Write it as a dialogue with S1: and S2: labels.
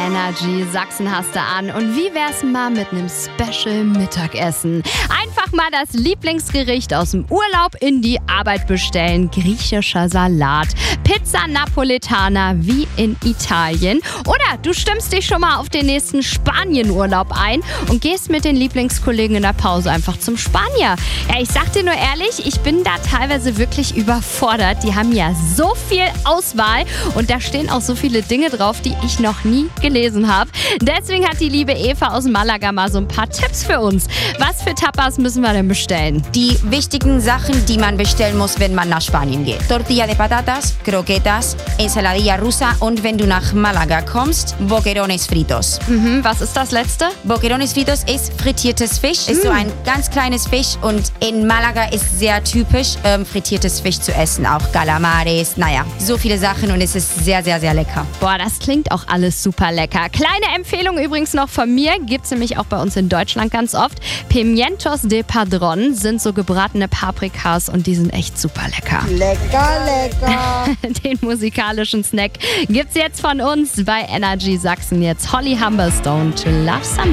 S1: Energy Sachsen hast du an. Und wie wär's mal mit einem Special Mittagessen? Einfach mal das Lieblingsgericht aus dem Urlaub in die Arbeit bestellen. Griechischer Salat, Pizza Napoletana wie in Italien. Oder du stimmst dich schon mal auf den nächsten Spanienurlaub ein und gehst mit den Lieblingskollegen in der Pause einfach zum Spanier. Ja, ich sag dir nur ehrlich, ich bin da teilweise wirklich überfordert. Die haben ja so viel Auswahl und da stehen auch so viele Dinge drauf, die ich noch nie gelesen habe. Deswegen hat die liebe Eva aus Malaga mal so ein paar Tipps für uns. Was für Tapas müssen wir denn bestellen?
S2: Die wichtigen Sachen, die man bestellen muss, wenn man nach Spanien geht. Tortilla de patatas, croquetas, ensaladilla rusa und wenn du nach Malaga kommst, boquerones fritos.
S1: Was ist das letzte?
S2: Boquerones fritos ist frittiertes Fisch, ist so ein ganz kleines Fisch und in Malaga ist sehr typisch, frittiertes Fisch zu essen. Auch Calamares, so viele Sachen und es ist sehr, sehr, sehr lecker.
S1: Boah, das klingt auch alles super lecker. Kleine Empfehlung übrigens noch von mir, gibt es nämlich auch bei uns in Deutschland ganz oft. Pimientos de Padron sind so gebratene Paprikas und die sind echt super lecker.
S3: Lecker, lecker.
S1: Den musikalischen Snack gibt's jetzt von uns bei Energy Sachsen. Jetzt Holly Humberstone to Love Somebody.